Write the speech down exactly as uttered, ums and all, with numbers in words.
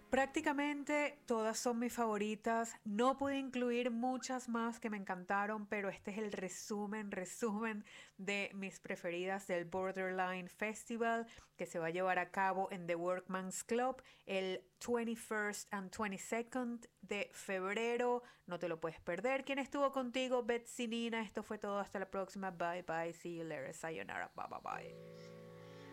Prácticamente todas son mis favoritas. No pude incluir muchas más que me encantaron, pero este es el resumen, resumen de mis preferidas del Borderline Festival que se va a llevar a cabo en The Workman's Club el twenty-first and twenty-second de febrero. No te lo puedes perder. ¿Quién estuvo contigo? Betsy Nina. Esto fue todo. Hasta la próxima. Bye bye. See you later. Sayonara. Bye bye bye.